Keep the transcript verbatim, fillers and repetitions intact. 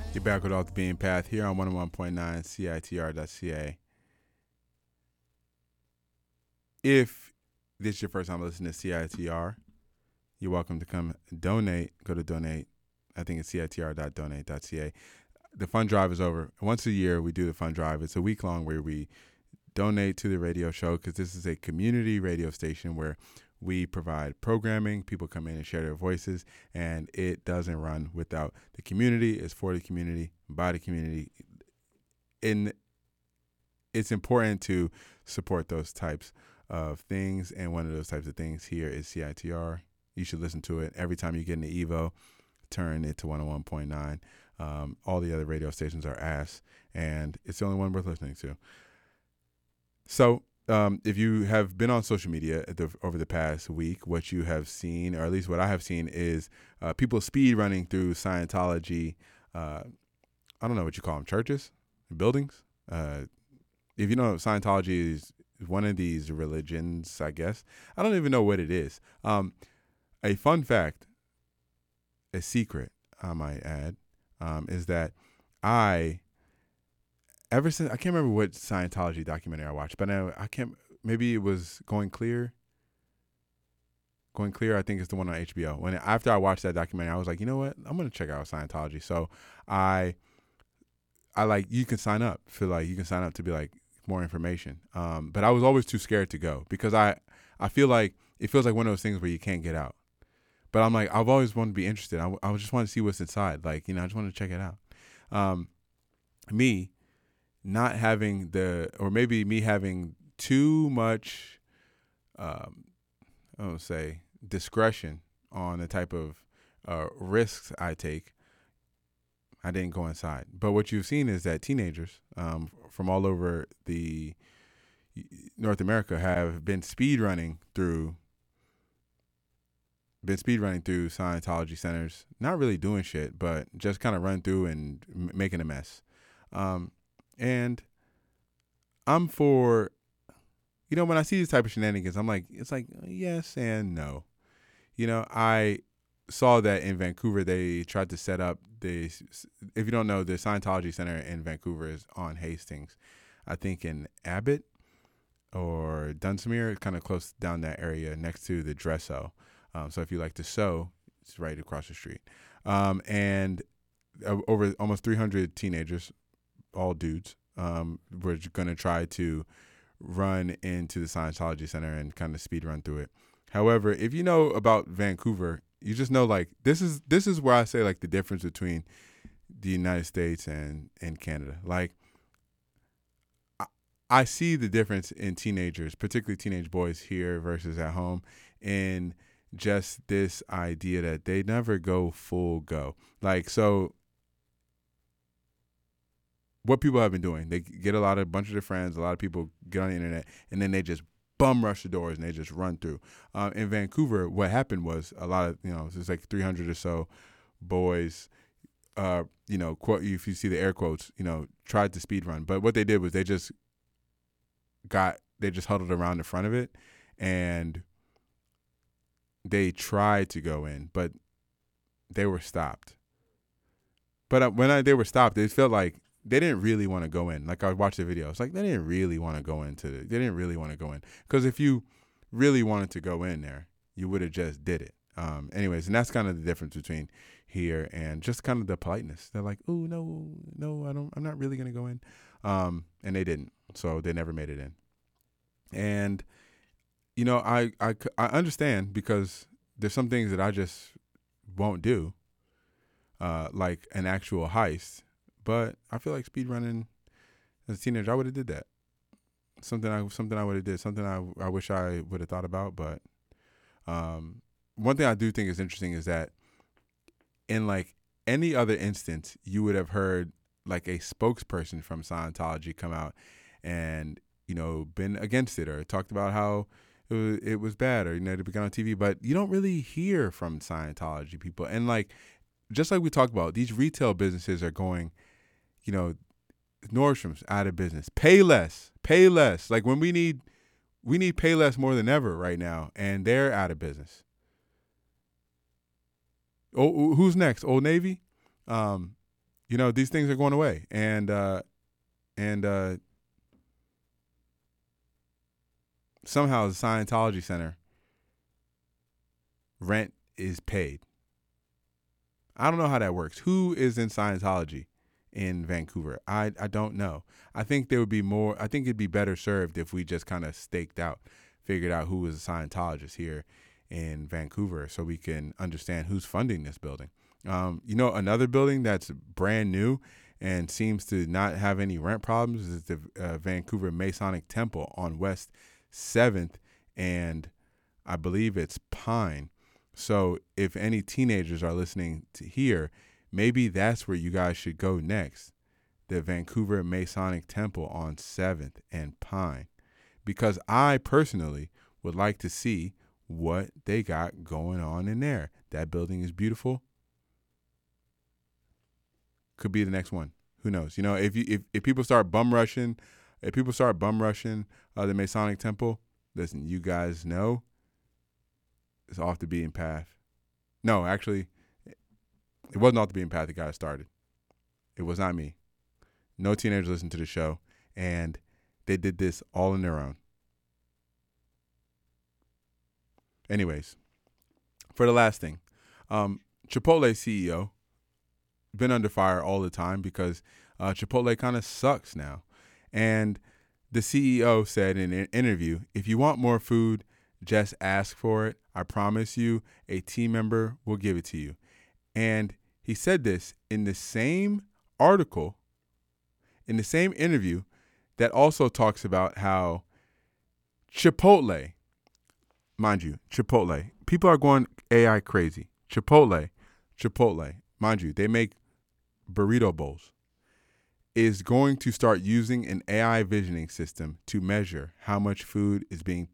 You're back with Off the Beam Path here on one oh one point nine C I T R dot C A. If this is your first time listening to C I T R, you're welcome to come donate. Go to donate. I think it's C I T R dot donate dot C A. The fund drive is over. Once a year, we do the fund drive. It's a week long where we donate to the radio show because this is a community radio station where we provide programming. People come in and share their voices, and it doesn't run without the community. It's for the community, by the community. And it's important to support those types of things, and one of those types of things here is C I T R. You should listen to it. Every time you get an Evo, turn it to one oh one point nine. Um, all the other radio stations are ass, and it's the only one worth listening to. So um, if you have been on social media the, over the past week, what you have seen, or at least what I have seen, is uh, people speed running through Scientology. Uh, I don't know what you call them, churches, buildings. Uh, if you know, Scientology is one of these religions, I guess. I don't even know what it is. Um, a fun fact, a secret, I might add, um, is that I... Ever since, I can't remember what Scientology documentary I watched, but I, I can't, maybe it was Going Clear. Going Clear, I think it's the one on H B O. When after I watched that documentary, I was like, you know what? I'm going to check out Scientology. So I, I like, you can sign up for like, you can sign up to be like more information. Um, but I was always too scared to go because I, I feel like, it feels like one of those things where you can't get out. But I'm like, I've always wanted to be interested. I, I just want to see what's inside. Like, you know, I just want to check it out. Um, me, not having the, or maybe me having too much, um, I don't say discretion on the type of uh, risks I take, I didn't go inside. But what you've seen is that teenagers um, from all over the North America have been speed running through, been speed running through Scientology centers, not really doing shit, but just kind of run through and m- making a mess. Um, And I'm for, you know, when I see these type of shenanigans, I'm like, it's like, yes and no. You know, I saw that in Vancouver, they tried to set up this, if you don't know, the Scientology Center in Vancouver is on Hastings. I think in Abbott or Dunsmuir, kind of close down that area next to the Dresso. Um, so if you like to sew, it's right across the street. Um, and uh, over almost three hundred teenagers, all dudes, um, we're going to try to run into the Scientology Center and kind of speed run through it. However, if you know about Vancouver, you just know like this is this is where I say like the difference between the United States and, and Canada. Like I, I see the difference in teenagers, particularly teenage boys here versus at home, in just this idea that they never go full go. Like so what people have been doing, they get a lot of a bunch of their friends, a lot of people get on the internet, and then they just bum rush the doors and they just run through. Um, in Vancouver, what happened was a lot of, you know, there's like three hundred or so boys, uh, you know, quote, if you see the air quotes, you know, tried to speed run. But what they did was they just got, they just huddled around the front of it and they tried to go in, but they were stopped. But uh, when I, they were stopped, it felt like, they didn't really want to go in. Like I watched the video. It's like they didn't really want to go into it. They didn't really want to go in. Because if you really wanted to go in there, you would have just did it. Um, anyways, and that's kind of the difference between here and just kind of the politeness. They're like, oh, no, no, I don't, I'm not really going to go in. Um, and they didn't. So they never made it in. And, you know, I, I, I understand because there's some things that I just won't do, uh, like an actual heist. But I feel like speed running as a teenager, I would have did that. Something I something I would have did. Something I I wish I would have thought about. But um, one thing I do think is interesting is that in like any other instance, you would have heard like a spokesperson from Scientology come out and you know been against it or talked about how it was, it was bad or you know to be on T V. But you don't really hear from Scientology people. And like just like we talked about, these retail businesses are going. You know, Nordstrom's out of business. Pay less, pay less. Like when we need, we need pay less more than ever right now, and they're out of business. Oh, who's next? Old Navy. Um, you know, these things are going away. And, uh, and, uh, somehow the Scientology Center rent is paid. I don't know how that works. Who is in Scientology in Vancouver? I, I don't know. I think there would be more. I think it'd be better served if we just kind of staked out, figured out who is a Scientologist here in Vancouver so we can understand who's funding this building. Um, you know, another building that's brand new and seems to not have any rent problems is the uh, Vancouver Masonic Temple on West seventh and I believe it's Pine. So if any teenagers are listening to here, maybe that's where you guys should go next. The Vancouver Masonic Temple on seventh and Pine. Because I personally would like to see what they got going on in there. That building is beautiful. Could be the next one. Who knows? You know, if you if, if people start bum rushing, if people start bum rushing uh, the Masonic Temple, listen, you guys know it's off the beaten path. No, actually, it wasn't off the beaten path that got it started. It was not me. No teenagers listened to the show, and they did this all on their own. Anyways, for the last thing, um, Chipotle C E O, been under fire all the time because uh, Chipotle kind of sucks now. And the C E O said in an interview, if you want more food, just ask for it. I promise you, a team member will give it to you. And he said this in the same article, in the same interview, that also talks about how Chipotle, mind you, Chipotle, people are going A I crazy. Chipotle, Chipotle, mind you, they make burrito bowls, is going to start using an A I visioning system to measure how much food is being